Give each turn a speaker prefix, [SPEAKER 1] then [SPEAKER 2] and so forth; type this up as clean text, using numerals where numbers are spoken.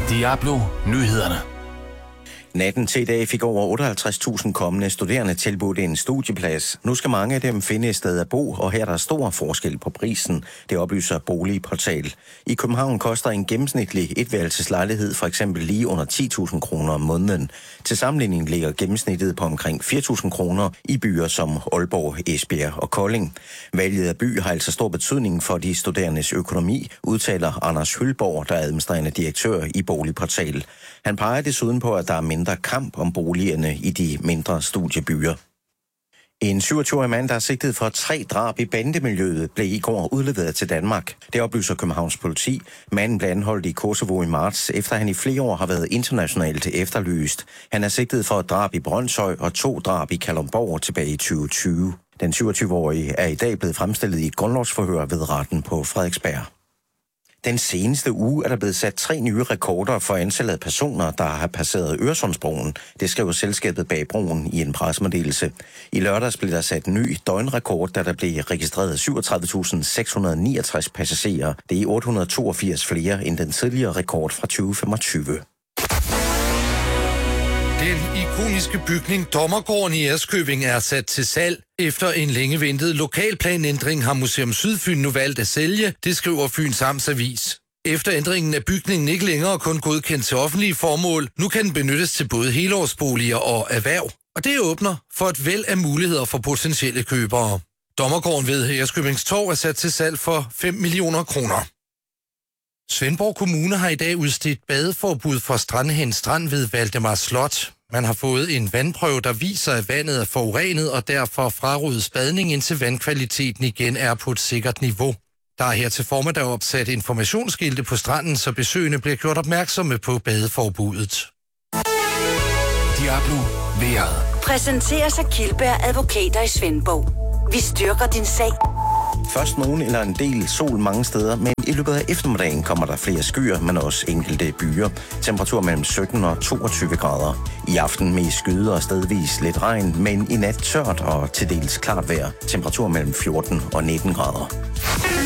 [SPEAKER 1] Diablo Nyhederne.
[SPEAKER 2] Natten til i dag fik over 58.000 kommende studerende tilbudt en studieplads. Nu skal mange af dem finde et sted at bo, og her er der stor forskel på prisen. Det oplyser Boligportal. I København koster en gennemsnitlig etværelseslejlighed for eksempel lige under 10.000 kroner om måneden. Til sammenligning ligger gennemsnittet på omkring 4.000 kroner i byer som Aalborg, Esbjerg og Kolding. Valget af by har altså stor betydning for de studerendes økonomi, udtaler Anders Hølborg, der er administrerende direktør i Boligportal. Han peger desuden på, at der er mindre kamp om boligerne i de mindre studiebyer. En 27-årig mand, der er sigtet for 3 drab i bandemiljøet, blev i går udleveret til Danmark. Det oplyser Københavns politi. Manden blev anholdt i Kosovo i marts, efter han i flere år har været internationalt efterlyst. Han er sigtet for et drab i Brønshøj og 2 drab i Kalundborg tilbage i 2020. Den 27-årige er i dag blevet fremstillet i et grundlovsforhør ved retten på Frederiksberg. Den seneste uge er der blevet sat 3 nye rekorder for antallet af personer, der har passeret Øresundsbroen. Det skriver selskabet bag broen i en pressemeddelelse. I lørdags blev der sat en ny døgnrekord, da der blev registreret 37.669 passagerer. Det er 882 flere end den tidligere rekord fra 2025.
[SPEAKER 3] Den ikoniske bygning Dommergården i Ærøskøbing er sat til salg. Efter en længe ventet lokalplanændring har Museum Sydfyn nu valgt at sælge, det skriver Fyns Amtsavis. Efter ændringen er bygningen ikke længere kun godkendt til offentlige formål. Nu kan den benyttes til både helårsboliger og erhverv. Og det åbner for et væld af muligheder for potentielle købere. Dommergården ved Ærøskøbings Torv er sat til salg for 5 millioner kroner. Svendborg Kommune har i dag udstedt badeforbud for Strandhen Strand ved Valdemar Slot. Man har fået en vandprøve, der viser, at vandet er forurenet, og derfor frarådes badning, indtil vandkvaliteten igen er på et sikkert niveau. Der er her til formiddag opsat informationsskilte på stranden, så besøgende bliver gjort opmærksomme på badeforbuddet.
[SPEAKER 1] Diablo vejret.
[SPEAKER 4] Præsenteres af Kildberg Advokater i Svendborg. Vi styrker din sag.
[SPEAKER 2] Først nogen eller en del sol mange steder, men i løbet af eftermiddagen kommer der flere skyer, men også enkelte byer. Temperatur mellem 17 og 22 grader. I aften med skyde og stedvis lidt regn, men i nat tørt og til dels klart vejr. Temperatur mellem 14 og 19 grader.